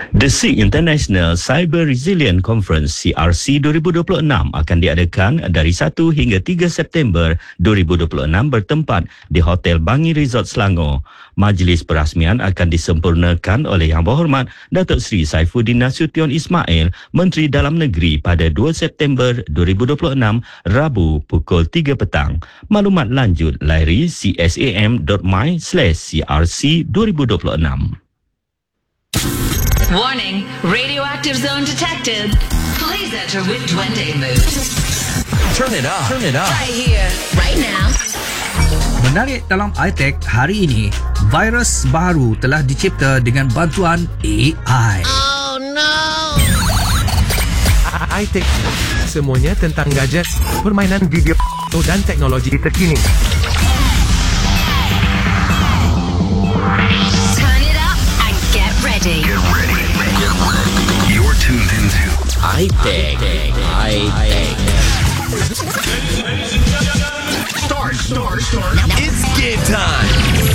The SEEK International Cyber Resilient Conference CRC 2026 akan diadakan dari 1 hingga 3 September 2026 bertempat di Hotel Bangi Resort Selangor. Majlis perasmian akan disempurnakan oleh Yang Berhormat Datuk Seri Saifuddin Nasution Ismail, Menteri Dalam Negeri pada 2 September 2026, Rabu pukul 3 petang. Maklumat lanjut layari csam.my/CRC 2026. Warning, radioactive zone detected. Please enter with Duende mode. Turn it up. Right here, right now. Menarik dalam iTech hari ini, virus baru telah dicipta dengan bantuan AI. Oh no! iTech, semuanya tentang gadget, permainan video dan teknologi terkini. Turn it up and get ready. You're tuned into iTech. Start. It's game time.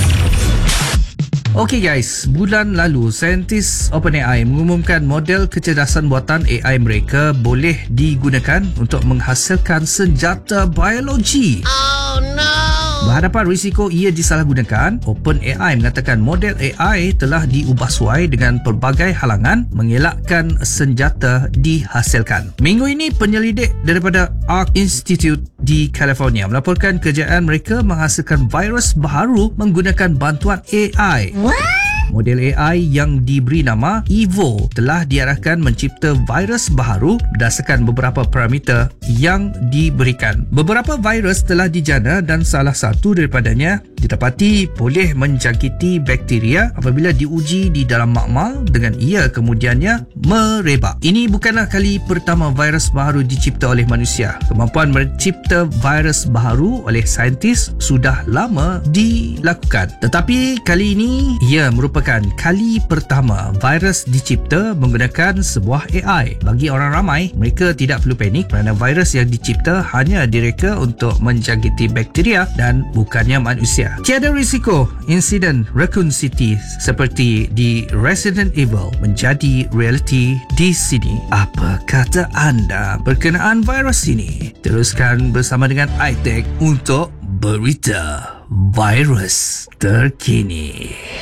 Okey guys, bulan lalu saintis OpenAI mengumumkan model kecerdasan buatan AI mereka boleh digunakan untuk menghasilkan senjata biologi. Oh no! Berhadapan risiko ia disalahgunakan, OpenAI mengatakan model AI telah diubah suai dengan pelbagai halangan mengelakkan senjata dihasilkan. Minggu ini, penyelidik daripada Arc Institute di California melaporkan kerjaan mereka menghasilkan virus baru menggunakan bantuan AI. Model AI yang diberi nama Evo telah diarahkan mencipta virus baru berdasarkan beberapa parameter yang diberikan. Beberapa virus telah dijana dan salah satu daripadanya didapati boleh menjangkiti bakteria apabila diuji di dalam makmal dengan ia kemudiannya merebak. Ini bukanlah kali pertama virus baru dicipta oleh manusia. Kemampuan mencipta virus baru oleh saintis sudah lama dilakukan. Tetapi kali ini ia merupakan kali pertama virus dicipta menggunakan sebuah AI. Bagi orang ramai, mereka tidak perlu panik kerana virus yang dicipta hanya direka untuk menjangkiti bakteria dan bukannya manusia. Tiada risiko insiden Raccoon City seperti di Resident Evil menjadi realiti di sini. Apa kata anda berkenaan virus ini? Teruskan bersama dengan iTech untuk berita virus terkini.